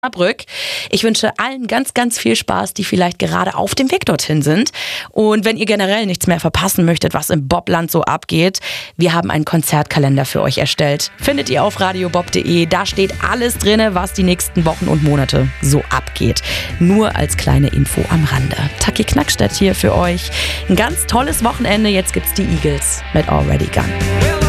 Osnabrück. Ich wünsche allen ganz, ganz viel Spaß, die vielleicht gerade auf dem Weg dorthin sind. Und wenn ihr generell nichts mehr verpassen möchtet, was im Bobland so abgeht, wir haben einen Konzertkalender für euch erstellt. Findet ihr auf radiobob.de. Da steht alles drin, was die nächsten Wochen und Monate so abgeht. Nur als kleine Info am Rande. Taki Knackstedt hier für euch. Ein ganz tolles Wochenende. Jetzt gibt's die Eagles mit Already Gone.